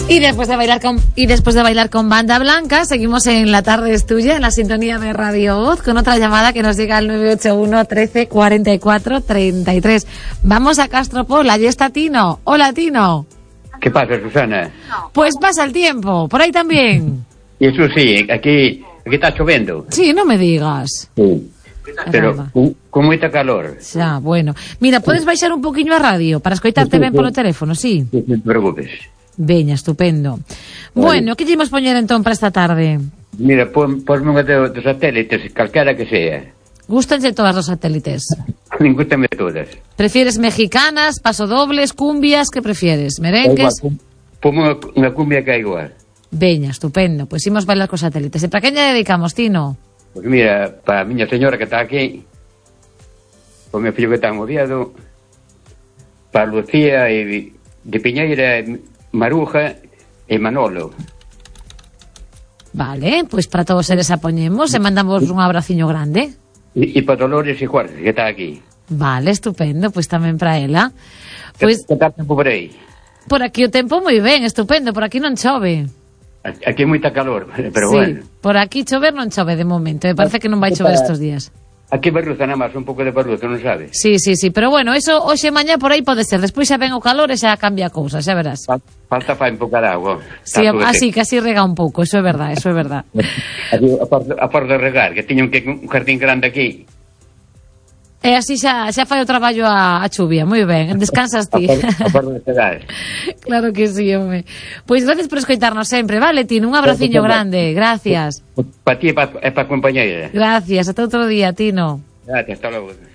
Y después de bailar con Banda Blanca, seguimos en La Tarde es Tuya, en la sintonía de Radio Voz, con otra llamada que nos llega al 981 13 44 33. Vamos a Castropol, allí está Tino. Hola, Tino. ¿Qué pasa, Susana? Pues pasa el tiempo, por ahí también. Y eso sí, aquí está lloviendo. Sí, no me digas. Sí. Pero con moita calor. Xa, bueno. Mira, podes baixar un poquinho a radio para escoitarte ben polo teléfono, sí? Non te preocupes. Veña, estupendo. Vale. Bueno, que lle imos poñer entón para esta tarde? Mira, ponme unha de satélites, calquera que sea. Gústanse todas os satélites? Gústame todas. Prefieres mexicanas, pasodobles, cumbias, que prefieres? Merengues? Ponme unha cumbia que é igual. Veña, estupendo. Pois imos bailar cos satélites. E para quen lle dedicamos, Tino? Pois mira, para a miña señora que está aquí, para o meu fillo que está en Oviedo, para Lucía e de Piñeira, Maruja e Manolo. Vale, pois para todos eles apoñemos e mandamos un abraciño grande. E para Dolores e Juárez, que está aquí. Vale, estupendo, pois tamén para ela. Pois Que está tempo por aí? por aquí o tempo moi ben, estupendo, por aquí non chove. Aquí hai moita calor, pero Sí, bueno. por aquí chover non chove de momento, me parece que non vai chover estes días. Aquí barruza nada máis, un pouco de barruza, non sabe? Sí, pero bueno, eso hoxe e mañá por aí pode ser, despois xa ven o calor e xa cambia a cousa, xa verás. Falta fai un pouco de agua. Sí, así que así rega un pouco, eso é verdad, eso é verdad. Aquí, a por de regar, que tiñan que un jardín grande aquí. E así xa fai o traballo a chuvia, moi ben, descansas ti. A por de regar. Claro que sí, home. Pois gracias por escoitarnos sempre, vale, Tino? Un abraciño grande, gracias. Para ti e para a compañeira. Gracias, ata outro día, Tino. Gracias, hasta logo.